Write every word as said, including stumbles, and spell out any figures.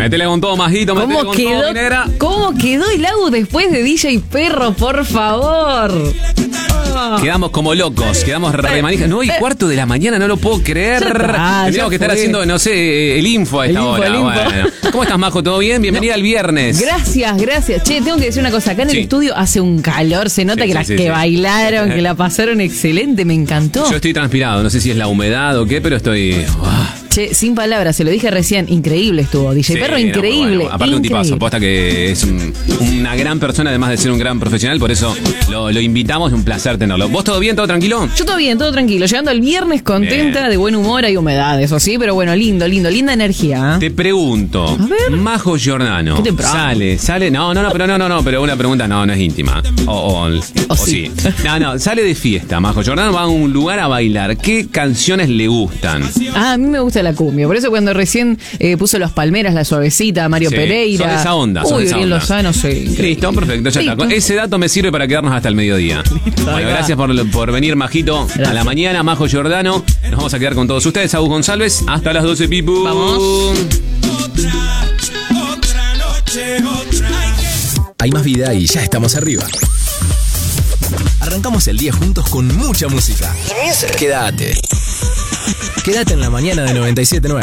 Métele con todo, Majito, métele ¿Cómo con quedó, todo, mi negra. ¿Cómo quedó el Agus después de D J Perro, por favor? Oh. Quedamos como locos, quedamos re manijas. No, y cuarto de la mañana, no lo puedo creer. Ya está, Tendríamos ya que estar fue. haciendo, no sé, el info a esta El info, hora. el info. Bueno. ¿Cómo estás, Majo? ¿Todo bien? Bienvenida al viernes. Gracias, gracias. Che, tengo que decir una cosa. Acá en el Sí. estudio hace un calor. Se nota Sí, que sí, las sí, que sí. bailaron, que la pasaron excelente. Me encantó. Yo estoy transpirado, no sé si es la humedad o qué, pero estoy... Uah. Che, sin palabras, se lo dije recién. Increíble estuvo. D J Sí, Perro, no, muy increíble. bueno. Aparte un increíble. tipazo, posta que es un- una gran persona, además de ser un gran profesional, por eso lo, lo invitamos, es un placer tenerlo. ¿Vos todo bien, todo tranquilo? Yo todo bien, todo tranquilo. Llegando el viernes contenta, Bien. de buen humor, hay humedad, eso sí, pero bueno, lindo, lindo, linda energía. ¿eh? Te pregunto, A ver. Majo Giordano, Qué temprano. sale, sale, no, no, no, pero no, no, no, pero una pregunta no, no es íntima. O, o, o O sí. sí. No, no, sale de fiesta, Majo Giordano va a un lugar a bailar. ¿Qué canciones le gustan? Ah, a mí me gusta la cumbia. Por eso cuando recién eh, puso Los Palmeras, La Suavecita, Mario Sí, Pereira. son de esa onda, son Uy, de esa Uriel onda. Lozano, sí. increíble. Listo, perfecto, ya Listo. está. Con ese dato me sirve para quedarnos hasta el mediodía. ahí Bueno, va. gracias por, por venir, Majito, a la Gracias. mañana, Majo Giordano. Nos vamos a quedar con todos ustedes, Agus González, hasta las doce, Pipu. Vamos. Hay más vida y ya estamos arriba. Arrancamos el día juntos con mucha música. Quédate. Quédate en la mañana de noventa y siete nueve.